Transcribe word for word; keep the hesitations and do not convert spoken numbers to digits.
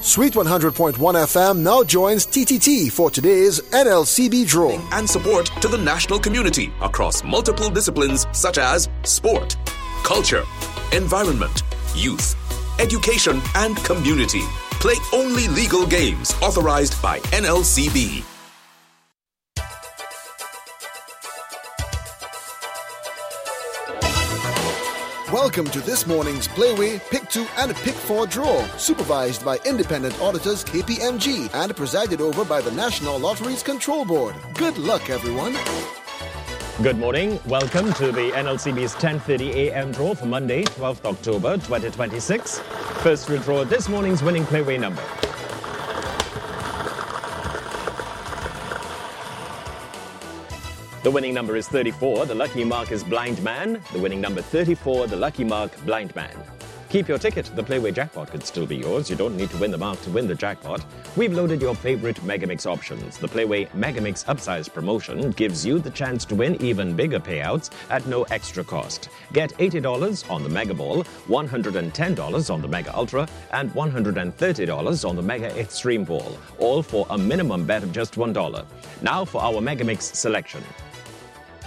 Sweet one hundred point one F M now joins T T T for today's N L C B draw. And support to the national community across multiple disciplines such as sport, culture, environment, youth, education and community. Play only legal games authorized by N L C B. Welcome to this morning's Playway Pick two and Pick four draw, supervised by independent auditors K P M G and presided over by the National Lotteries Control Board. Good luck, everyone. Good morning. Welcome to the N L C B's ten thirty a m draw for Monday, twelfth October twenty twenty-six. First to draw this morning's winning Playway number. The winning number is thirty-four. The lucky mark is Blind Man. The winning number thirty-four. The lucky mark, Blind Man. Keep your ticket. The Playway jackpot could still be yours. You don't need to win the mark to win the jackpot. We've loaded your favorite Megamix options. The Playway Megamix Upsize promotion gives you the chance to win even bigger payouts at no extra cost. Get eighty dollars on the Mega Ball, one hundred ten dollars on the Mega Ultra, and one hundred thirty dollars on the Mega Extreme Ball, all for a minimum bet of just one dollar. Now for our Megamix selection.